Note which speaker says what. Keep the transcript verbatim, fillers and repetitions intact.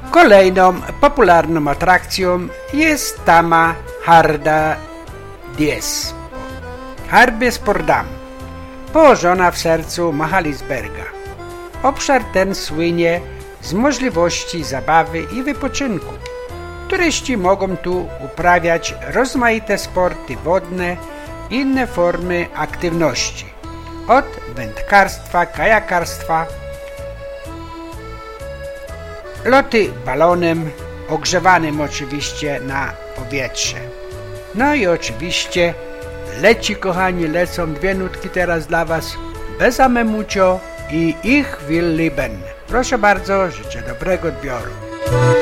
Speaker 1: Kolejną popularną atrakcją jest tama Harda Dies, Harbespordam, położona w sercu Mahalisberga. Obszar ten słynie z możliwości zabawy i wypoczynku. Turyści mogą tu uprawiać rozmaite sporty wodne i inne formy aktywności, od wędkarstwa, kajakarstwa, loty balonem, ogrzewanym oczywiście na powietrze. No i oczywiście leci, kochani, lecą dwie nutki teraz dla Was, Besame Mucho i Ich will lieben. Proszę bardzo, życzę dobrego odbioru.